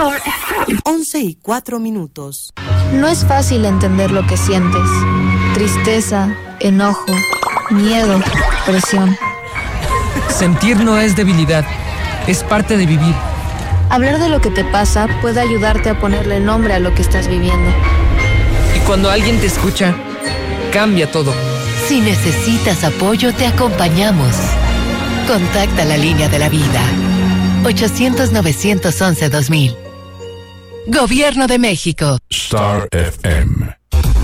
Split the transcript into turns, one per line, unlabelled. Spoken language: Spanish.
11:04.
No es fácil entender lo que sientes. Tristeza, enojo, miedo, presión.
Sentir no es debilidad, es parte de vivir.
Hablar de lo que te pasa puede ayudarte a ponerle nombre a lo que estás viviendo.
Y cuando alguien te escucha, cambia todo.
Si necesitas apoyo, te acompañamos. Contacta la línea de la vida. 800-911-2000. Gobierno de México.
Star FM.